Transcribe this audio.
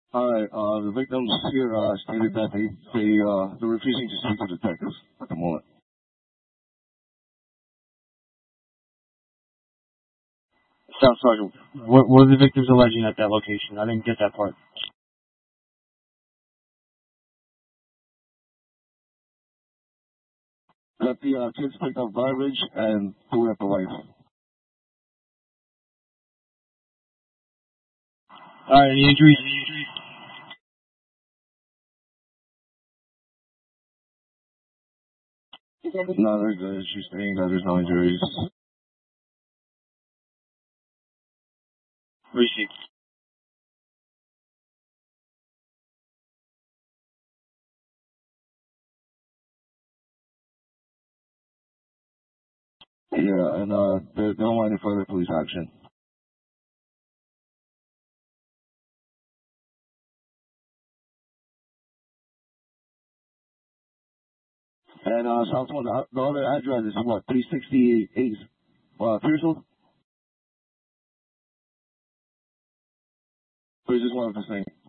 Hi, the victims here stated that they're refusing to speak to detectives at the moment. Staff Sergeant, what are the victims alleging at that location? I didn't get that part. That the kids picked up garbage and threw it at the wife. Alright, any injuries? No, they're good. She's saying that there's no injuries. Receipt. Yeah, and they don't want any further police action. And Southwood, the other address is what, 368 Pearsall? Or is this one of the same?